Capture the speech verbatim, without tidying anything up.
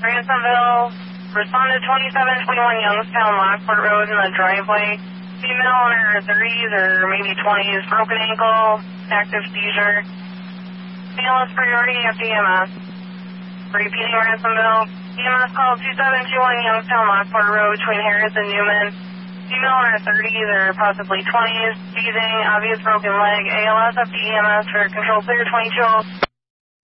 Ransomville, respond to twenty-seven twenty-one Youngstown, Lockport Road in the driveway. Female in her thirties or maybe twenties, broken ankle, active seizure. Male is priority F D M S. Repeating Ransomville, E M S call two seven two one Youngstown, Lockport Road between Harris and Newman. Female in her thirties or possibly twenties, seizing, obvious broken leg, A L S F D E M S for control clear twenty-two.